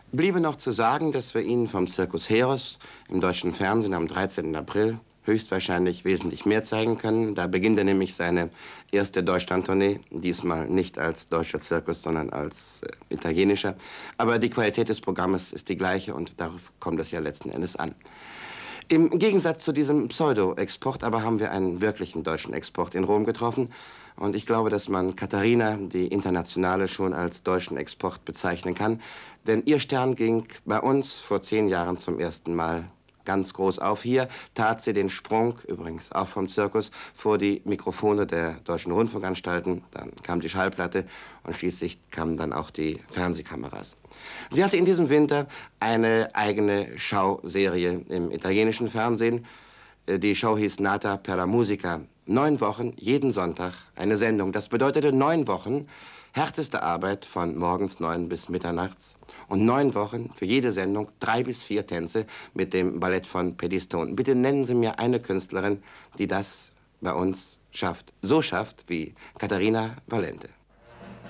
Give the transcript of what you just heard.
Bliebe noch zu sagen, dass wir Ihnen vom Circus Heros im deutschen Fernsehen am 13. April höchstwahrscheinlich wesentlich mehr zeigen können. Da beginnt er nämlich seine erste Deutschlandtournee, diesmal nicht als deutscher Zirkus, sondern als italienischer. Aber die Qualität des Programmes ist die gleiche und darauf kommt es ja letzten Endes an. Im Gegensatz zu diesem Pseudo-Export aber haben wir einen wirklichen deutschen Export in Rom getroffen. Und ich glaube, dass man Katharina, die Internationale, schon als deutschen Export bezeichnen kann. Denn ihr Stern ging bei uns vor 10 Jahren zum ersten Mal ganz groß auf. Hier tat sie den Sprung, übrigens auch vom Zirkus, vor die Mikrofone der deutschen Rundfunkanstalten. Dann kam die Schallplatte und schließlich kamen dann auch die Fernsehkameras. Sie hatte in diesem Winter eine eigene Schauserie im italienischen Fernsehen. Die Show hieß Nata per la Musica. 9 Wochen, jeden Sonntag eine Sendung. Das bedeutete 9 Wochen härteste Arbeit von morgens 9 bis mitternachts. Und 9 Wochen für jede Sendung 3 bis 4 Tänze mit dem Ballett von Pettistone. Bitte nennen Sie mir eine Künstlerin, die das bei uns schafft. So schafft wie Caterina Valente.